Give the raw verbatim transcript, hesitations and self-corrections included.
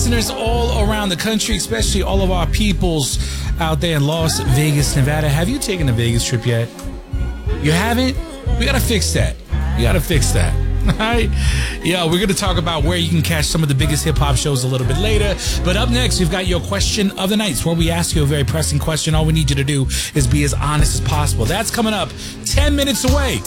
listeners all around the country, especially all of our peoples out there in Las Vegas, Nevada. Have you taken a Vegas trip yet? You haven't? We got to fix that. We got to fix that. All right? Yeah, we're going to talk about where you can catch some of the biggest hip-hop shows a little bit later. But up next, we've got your question of the night, where we ask you a very pressing question. All we need you to do is be as honest as possible. That's coming up ten minutes away